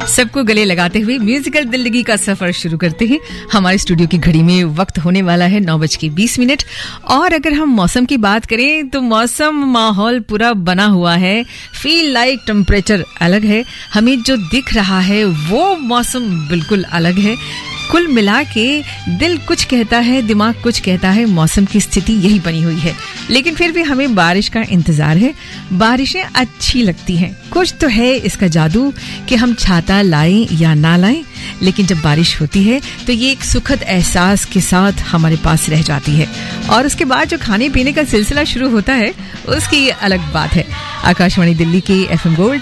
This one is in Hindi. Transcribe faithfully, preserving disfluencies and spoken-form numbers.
सबको गले लगाते हुए म्यूजिकल जिंदगी का सफर शुरू करते हैं। हमारे स्टूडियो की घड़ी में वक्त होने वाला है नौ बज के बीस मिनट। और अगर हम मौसम की बात करें तो मौसम माहौल पूरा बना हुआ है। फील लाइक टेम्परेचर अलग है, हमें जो दिख रहा है वो मौसम बिल्कुल अलग है। कुल मिला के दिल कुछ कहता है, दिमाग कुछ कहता है, मौसम की स्थिति यही बनी हुई है। लेकिन फिर भी हमें बारिश का इंतजार है। बारिशें अच्छी लगती हैं, कुछ तो है इसका जादू कि हम छाता लाएं या ना लाएं, लेकिन जब बारिश होती है तो ये एक सुखद एहसास के साथ हमारे पास रह जाती है। और उसके बाद जो खाने पीने का सिलसिला शुरू होता है उसकी अलग बात है। आकाशवाणी दिल्ली के एफएम गोल्ड